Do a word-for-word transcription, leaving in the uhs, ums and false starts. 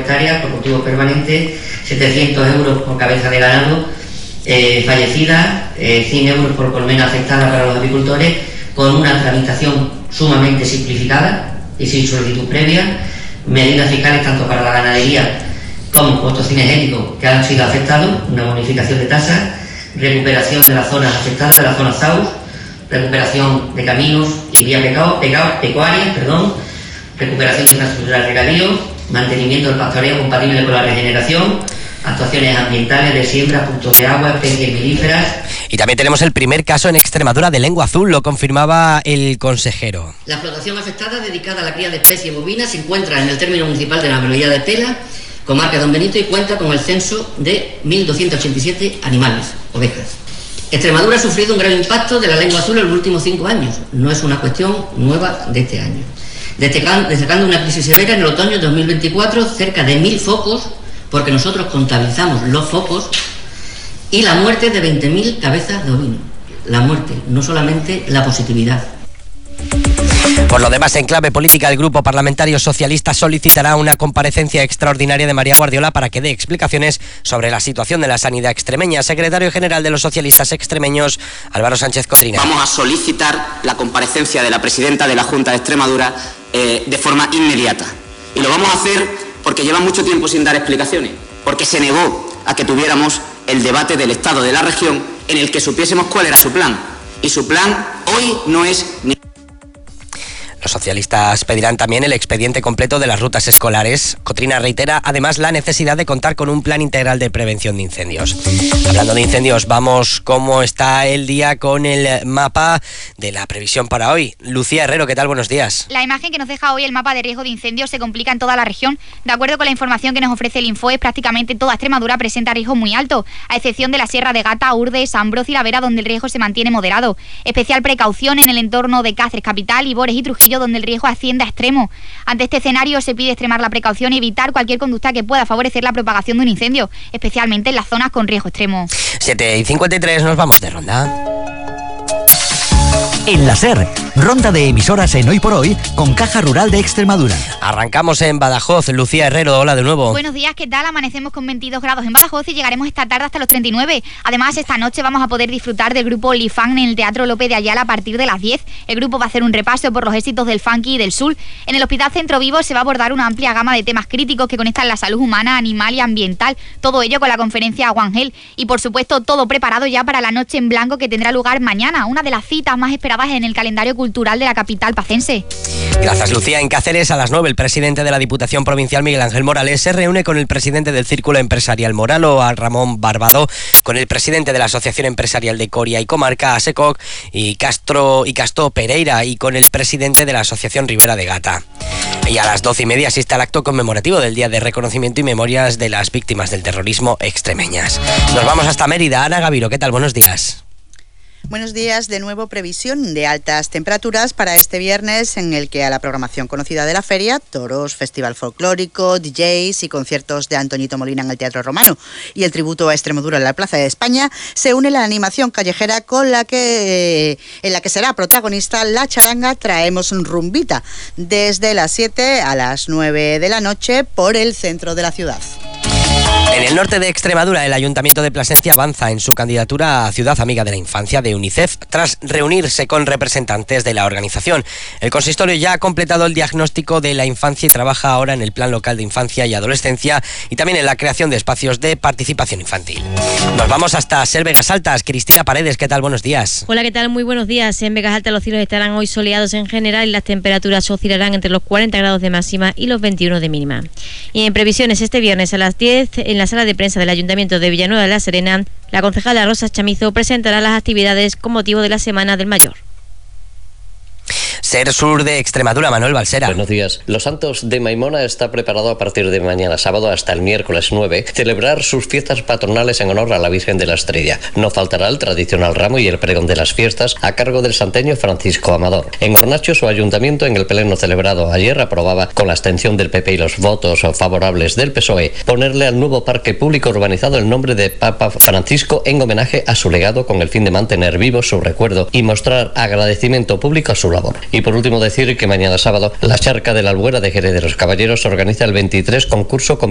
hectáreas por cultivo permanente, setecientos euros por cabeza de ganado eh, fallecida, eh, cien euros por colmena afectada para los agricultores, con una tramitación sumamente simplificada y sin solicitud previa, medidas fiscales tanto para la ganadería como costos cinegéticos que han sido afectados, una bonificación de tasas, recuperación de las zonas afectadas, de las zonas Z A U S, recuperación de caminos y vías pecuarias, perdón, recuperación de infraestructura de regadío, mantenimiento del pastoreo compatible con la regeneración, actuaciones ambientales de siembra, puntos de agua, especies melíferas. Y también tenemos el primer caso en Extremadura de lengua azul, lo confirmaba el consejero. La explotación afectada dedicada a la cría de especies bovinas se encuentra en el término municipal de la localidad de Pela, comarca de Don Benito, y cuenta con el censo de mil doscientos ochenta y siete animales, ovejas. Extremadura ha sufrido un grave impacto de la lengua azul en los últimos cinco años. No es una cuestión nueva de este año. Destacando una crisis severa en el otoño de dos mil veinticuatro, cerca de mil focos, porque nosotros contabilizamos los focos, y la muerte de veinte mil cabezas de ovino. La muerte, no solamente la positividad. Por lo demás, en clave política, el Grupo Parlamentario Socialista solicitará una comparecencia extraordinaria de María Guardiola para que dé explicaciones sobre la situación de la sanidad extremeña. Secretario general de los socialistas extremeños, Álvaro Sánchez Cotrina. Vamos a solicitar la comparecencia de la presidenta de la Junta de Extremadura eh, de forma inmediata. Y lo vamos a hacer porque lleva mucho tiempo sin dar explicaciones, porque se negó a que tuviéramos el debate del estado de la región en el que supiésemos cuál era su plan. Y su plan hoy no es ni... Los socialistas pedirán también el expediente completo de las rutas escolares. Cotrina reitera además la necesidad de contar con un plan integral de prevención de incendios. Hablando de incendios, vamos cómo está el día con el mapa de la previsión para hoy. Lucía Herrero, ¿qué tal? Buenos días. La imagen que nos deja hoy el mapa de riesgo de incendios se complica en toda la región. De acuerdo con la información que nos ofrece el Infoes, prácticamente toda Extremadura presenta riesgo muy alto, a excepción de la Sierra de Gata, Urdes, San Broz y La Vera, donde el riesgo se mantiene moderado. Especial precaución en el entorno de Cáceres capital, Ibores y Trujillo, donde el riesgo asciende a extremo. Ante este escenario se pide extremar la precaución y evitar cualquier conducta que pueda favorecer la propagación de un incendio, especialmente en las zonas con riesgo extremo. siete y cincuenta y tres, nos vamos de ronda. En la SER, ronda de emisoras en Hoy por Hoy con Caja Rural de Extremadura. Arrancamos en Badajoz. Lucía Herrero, hola de nuevo. Buenos días, ¿qué tal? Amanecemos con veintidós grados en Badajoz y llegaremos esta tarde hasta los treinta y nueve. Además, esta noche vamos a poder disfrutar del grupo Olifán en el Teatro López de Ayala a partir de las diez. El grupo va a hacer un repaso por los éxitos del funky y del soul. En el Hospital Centro Vivo se va a abordar una amplia gama de temas críticos que conectan la salud humana, animal y ambiental. Todo ello con la conferencia One Health. Y por supuesto, todo preparado ya para la Noche en Blanco que tendrá lugar mañana, una de las citas más esperadas en el calendario cultural de la capital pacense. Gracias, Lucía. En Cáceres, a las nueve, el presidente de la Diputación Provincial, Miguel Ángel Morales, se reúne con el presidente del Círculo Empresarial Moralo, a Ramón Barbado, con el presidente de la Asociación Empresarial de Coria y Comarca, ASECOC, y Castro y Castó Pereira, y con el presidente de la Asociación Ribera de Gata. Y a las doce y media asiste al acto conmemorativo del Día de Reconocimiento y Memorias de las Víctimas del Terrorismo extremeñas. Nos vamos hasta Mérida. Ana Gaviro, ¿qué tal? Buenos días. Buenos días, de nuevo previsión de altas temperaturas para este viernes, en el que a la programación conocida de la feria, toros, festival folclórico, D Js y conciertos de Antoñito Molina en el Teatro Romano y el tributo a Extremadura en la Plaza de España, se une la animación callejera con la que en la que será protagonista la charanga Traemos un Rumbita, desde las siete a las nueve de la noche por el centro de la ciudad. En el norte de Extremadura, el Ayuntamiento de Plasencia avanza en su candidatura a Ciudad Amiga de la Infancia de UNICEF tras reunirse con representantes de la organización. El consistorio ya ha completado el diagnóstico de la infancia y trabaja ahora en el Plan Local de Infancia y Adolescencia y también en la creación de espacios de participación infantil. Nos vamos hasta Ser Vegas Altas. Cristina Paredes, ¿qué tal? Buenos días. Hola, ¿qué tal? Muy buenos días. En Vegas Altas los cielos estarán hoy soleados en general y las temperaturas oscilarán entre los cuarenta grados de máxima y los veintiuno de mínima. Y en previsiones, este viernes a las diez, en la sala de prensa del Ayuntamiento de Villanueva de la Serena, la concejala Rosa Chamizo presentará las actividades con motivo de la Semana del Mayor. Ser Sur de Extremadura, Manuel Balsera. Buenos días. Los Santos de Maimona está preparado a partir de mañana sábado hasta el miércoles nueve celebrar sus fiestas patronales en honor a la Virgen de la Estrella. No faltará el tradicional ramo y el pregón de las fiestas a cargo del santeño Francisco Amador. En Hornacho, su ayuntamiento, en el pleno celebrado ayer, aprobaba con la abstención del P P y los votos favorables del P S O E ponerle al nuevo parque público urbanizado el nombre de Papa Francisco en homenaje a su legado, con el fin de mantener vivo su recuerdo y mostrar agradecimiento público a su labor. Y por último decir que mañana sábado la Charca de la Albuera de Jerez de los Caballeros organiza el veintitrés concurso con